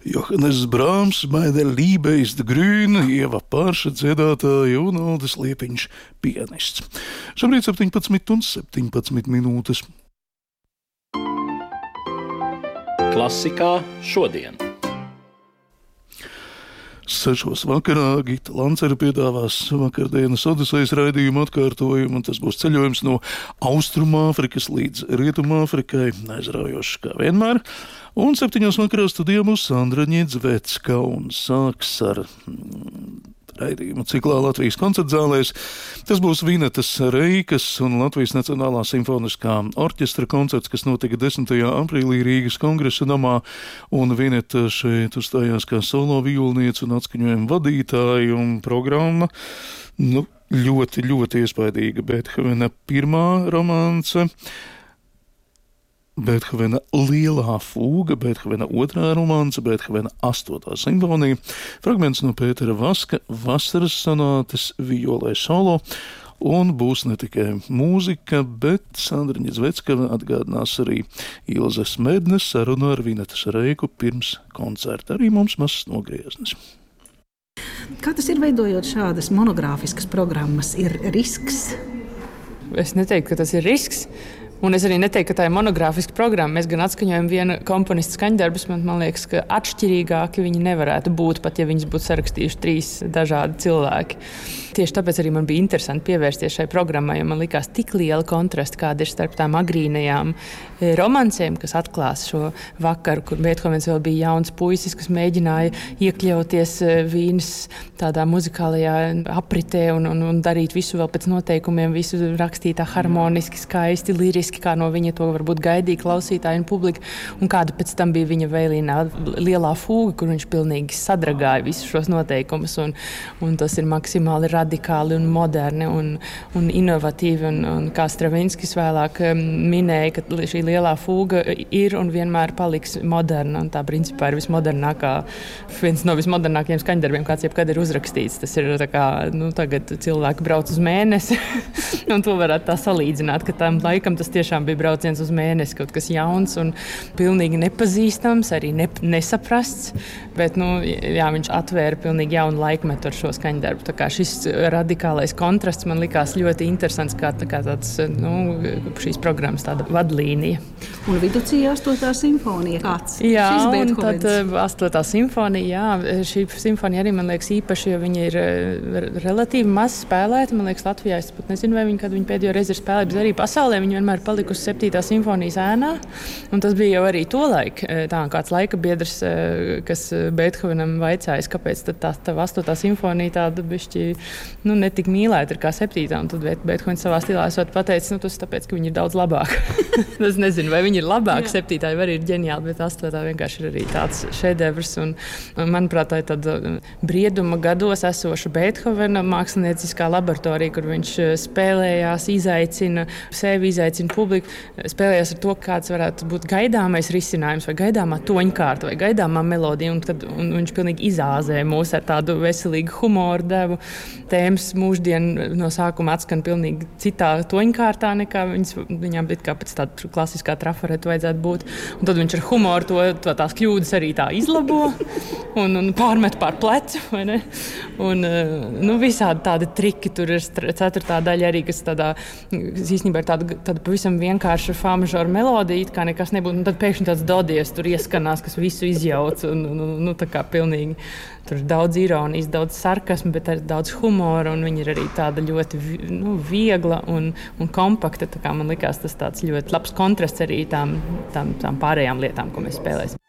Johannes Brāms, Meine Liebe ist grün, Ieva Pārša dziedātāja un Aldis Liepiņš pianists. Šobrīd 17:17 minūtes. Klasikā šodien. 6 vakarā Gita Lancere piedāvās vakardienas Odisejas raidījumu atkārtojumu, un tas būs ceļojums no Austrumāfrikas līdz Rietumāfrikai, aizraujošs kā vienmēr. Un 7 vakarā studijā būs Sandra Ņidzvecka un sāks ar raidījumu ciklā Latvijas koncertzālēs. Tas būs Vinetas Reikas un Latvijas Nacionālā simfoniskā orķestra koncerts, kas notika 10. aprīlī Rīgas Kongresa namā, un Vineta šeit uzstājās kā solo violniece un atskaņojuma vadītāja, un programma, ļoti, ļoti iespaidīga. Beethovena 1. romance, Beethovena lielā fūga, Beethovena 2. romance, Beethovena 8. simfonija, fragments no Pētera Vaska vasaras sonātes violē solo, un būs ne tikai mūzika, bet Sandra Ņidzvecka atgādinās arī Ilzes Mednes sarunu ar Vinetas Reiku pirms koncerta. Arī mums mazs nogrieznis. Kā tas ir veidojot šādas monogrāfiskas programmas? Ir risks? Es neteiktu, ka tas ir risks. Un es arī neteiktu, ka tā ir monogrāfiska programma. Mēs gan atskaņojam vienu komponistu skaņdarbus, man liekas, ka atšķirīgāki viņi nevarētu būt, pat ja viņus būtu sarakstījuši 3 dažādi cilvēki. Tieši tāpēc arī man bija interesanti pievērsties šai programmai, jo man likās tik liela kontrasta, kāda ir starp tām agrīnajām romancēm, kas atklās šo vakaru, kur Beethovens vēl bija jauns puisis, kas mēģināja iekļauties Vīnes tādā muzikālajā apritē un darīt visu vēl pēc noteikumiem, visu rakstītā harmoniski, skaisti, liriski, kā no viņa to varbūt gaidīja klausītāji un publika, un kāda pēc tam bija viņa vēlīnā lielā fūga, kur viņš pilnīgi sadragāja visus šos noteikumus, un tas ir maksimāli radikāli un moderni un inovatīvi, un kā Stravinskis vēlāk minēja, ka šī lielā fūga ir un vienmēr paliks moderna, un tā principā ir viens no vismodernākajiem skaņdarbiem, kāds jebkad ir uzrakstīts. Tas ir tā kā, tagad cilvēki brauc uz mēnesi, un to varētu tā salīdzināt, ka tam laikam tas tiešām bija brauciens uz mēnesi, kaut kas jauns un pilnīgi nepazīstams, arī nesaprasts, bet, viņš atvēra pilnīgi jaunu laikmetu ar šo skaņdarbu. Tā kā šis radikālais kontrasts man likās ļoti interesants, kā tāds, šīs programmas tāda vadlīnija. Un viducī 8. simfonija. Kāds? Jā, un tad 8. simfonija, šī simfonija arī, man liekas, īpaši, jo viņa ir relatīvi maz spēlēta. Man liekas, Latvijā, es pat nezinu, vai kad viņa pēdējo reizi ir spēlēta, bet arī pasaulē viņa vienmēr palikusi 7. simfonijas ēnā. Un tas bija jau arī tolaik, kāds laika biedrs, kas Beethovenam vaicājis, kāpēc tad tā 8. simfonija tāda bišķi, netik mīlēta ir kā 7. Un tad Beethovens savā stilā esot pateicis, tas tāpēc, ka viņa ir daudz labāka. Es nezinu, vai viņa ir labāka, 7. vai arī ir ģeniāla, bet 8. vienkārši ir arī tāds šedevrs. Un manuprāt, tā ir tāda brieduma gados esoša Beethovena mākslinieciskā laboratorija, kur viņš spēlējās, izaicina sevi, izaicina publiku, spēlējās ar to, kāds varētu būt gaidāmais risinājums, vai gaidāmā toņkārta, vai gaidāmā melodija, un viņš pilnīgi izāzē mūs ar tādu veselīgu humoru devu. Tēmas mūždien no sākuma atskan pilnīgi citā toņkārtā, nekā viņām bija kā pēc tāda klasiskā trafareta vajadzētu būt. Un tad viņš ar humoru tās kļūdas arī tā izlabo un pārmet pār plecu, vai ne? Un visādi tādi triki, tur ir 4. daļa arī, kas īstenībā ir tāda pavisam vienkārša fā mažora melodija, kā nekas nebūtu, un tad pēkšņi tāds dodies tur ieskanās, kas visu izjauc, un tā kā pilnīgi tur ir daudz ironijas, daudz sarkasmu, bet arī daudz humora, un viņa ir arī tāda ļoti viegla un kompakta, tā kā man likās tas tāds ļoti labs kontrasts arī tām pārējām lietām, ko mēs spēlēsim.